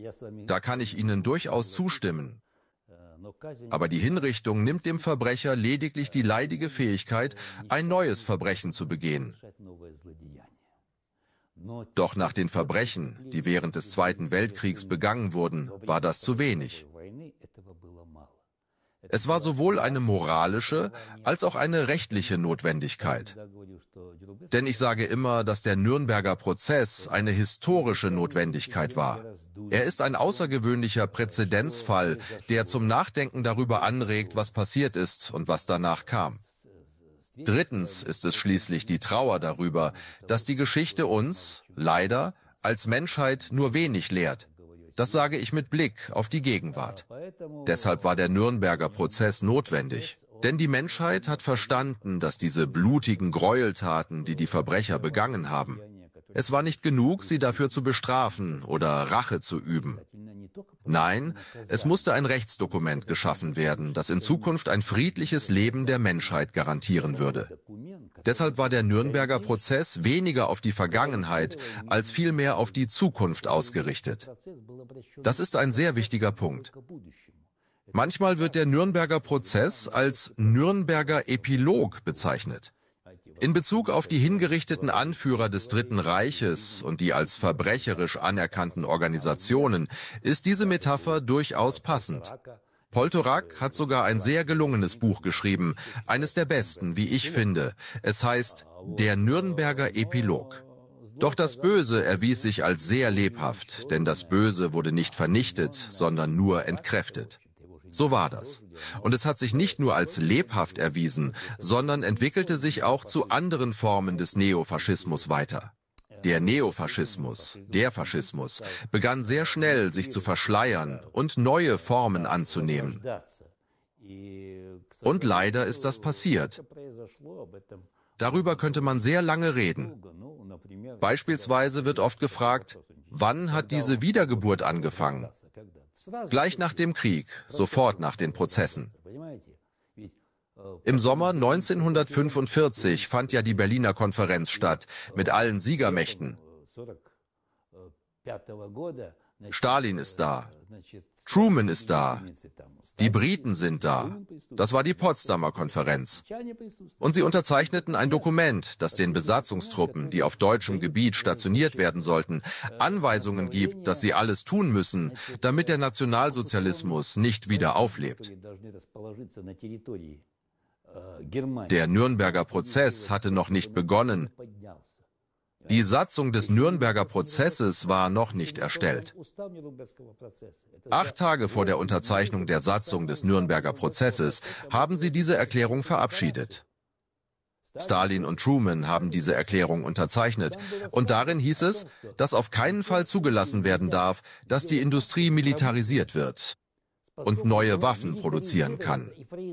Da kann ich Ihnen durchaus zustimmen. Aber die Hinrichtung nimmt dem Verbrecher lediglich die leidige Fähigkeit, ein neues Verbrechen zu begehen. Doch nach den Verbrechen, die während des Zweiten Weltkriegs begangen wurden, war das zu wenig. Es war sowohl eine moralische als auch eine rechtliche Notwendigkeit. Denn ich sage immer, dass der Nürnberger Prozess eine historische Notwendigkeit war. Er ist ein außergewöhnlicher Präzedenzfall, der zum Nachdenken darüber anregt, was passiert ist und was danach kam. Drittens ist es schließlich die Trauer darüber, dass die Geschichte uns, leider, als Menschheit nur wenig lehrt. Das sage ich mit Blick auf die Gegenwart. Deshalb war der Nürnberger Prozess notwendig. Denn die Menschheit hat verstanden, dass diese blutigen Gräueltaten, die die Verbrecher begangen haben, es war nicht genug, sie dafür zu bestrafen oder Rache zu üben. Nein, es musste ein Rechtsdokument geschaffen werden, das in Zukunft ein friedliches Leben der Menschheit garantieren würde. Deshalb war der Nürnberger Prozess weniger auf die Vergangenheit als vielmehr auf die Zukunft ausgerichtet. Das ist ein sehr wichtiger Punkt. Manchmal wird der Nürnberger Prozess als Nürnberger Epilog bezeichnet. In Bezug auf die hingerichteten Anführer des Dritten Reiches und die als verbrecherisch anerkannten Organisationen ist diese Metapher durchaus passend. Poltorak hat sogar ein sehr gelungenes Buch geschrieben, eines der besten, wie ich finde. Es heißt Der Nürnberger Epilog. Doch das Böse erwies sich als sehr lebhaft, denn das Böse wurde nicht vernichtet, sondern nur entkräftet. So war das. Und es hat sich nicht nur als lebhaft erwiesen, sondern entwickelte sich auch zu anderen Formen des Neofaschismus weiter. Der Neofaschismus, der Faschismus, begann sehr schnell, sich zu verschleiern und neue Formen anzunehmen. Und leider ist das passiert. Darüber könnte man sehr lange reden. Beispielsweise wird oft gefragt, wann hat diese Wiedergeburt angefangen? Gleich nach dem Krieg, sofort nach den Prozessen. Im Sommer 1945 fand ja die Berliner Konferenz statt, mit allen Siegermächten. Stalin ist da, Truman ist da, die Briten sind da. Das war die Potsdamer Konferenz. Und sie unterzeichneten ein Dokument, das den Besatzungstruppen, die auf deutschem Gebiet stationiert werden sollten, Anweisungen gibt, dass sie alles tun müssen, damit der Nationalsozialismus nicht wieder auflebt. Der Nürnberger Prozess hatte noch nicht begonnen. Die Satzung des Nürnberger Prozesses war noch nicht erstellt. 8 Tage vor der Unterzeichnung der Satzung des Nürnberger Prozesses haben sie diese Erklärung verabschiedet. Stalin und Truman haben diese Erklärung unterzeichnet und darin hieß es, dass auf keinen Fall zugelassen werden darf, dass die Industrie militarisiert wird und neue Waffen produzieren kann.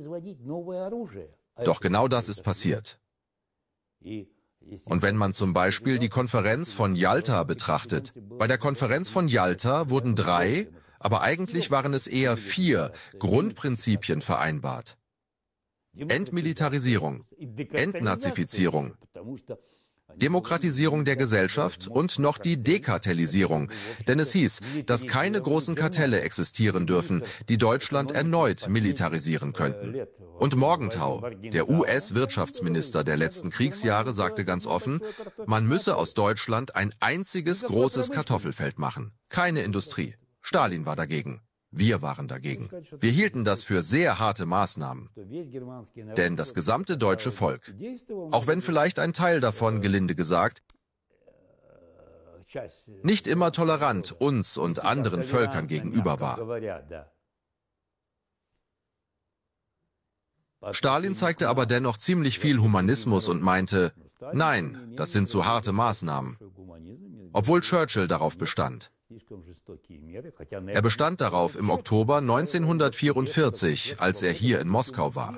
Doch genau das ist passiert. Und wenn man zum Beispiel die Konferenz von Jalta betrachtet, bei der Konferenz von Jalta wurden 3, aber eigentlich waren es eher 4 Grundprinzipien vereinbart. Entmilitarisierung, Entnazifizierung, Demokratisierung der Gesellschaft und noch die Dekartellisierung. Denn es hieß, dass keine großen Kartelle existieren dürfen, die Deutschland erneut militarisieren könnten. Und Morgenthau, der US-Wirtschaftsminister der letzten Kriegsjahre, sagte ganz offen, man müsse aus Deutschland ein einziges großes Kartoffelfeld machen. Keine Industrie. Stalin war dagegen. Wir waren dagegen. Wir hielten das für sehr harte Maßnahmen. Denn das gesamte deutsche Volk, auch wenn vielleicht ein Teil davon, gelinde gesagt, nicht immer tolerant uns und anderen Völkern gegenüber war. Stalin zeigte aber dennoch ziemlich viel Humanismus und meinte, nein, das sind zu harte Maßnahmen. Obwohl Churchill darauf bestand. Er bestand darauf im Oktober 1944, als er hier in Moskau war.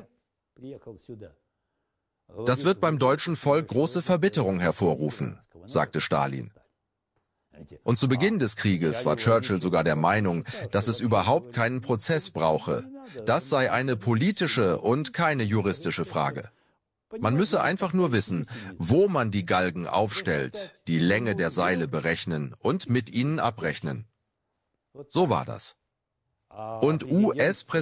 Das wird beim deutschen Volk große Verbitterung hervorrufen, sagte Stalin. Und zu Beginn des Krieges war Churchill sogar der Meinung, dass es überhaupt keinen Prozess brauche. Das sei eine politische und keine juristische Frage. Man müsse einfach nur wissen, wo man die Galgen aufstellt, die Länge der Seile berechnen und mit ihnen abrechnen. So war das. Und US-Präsident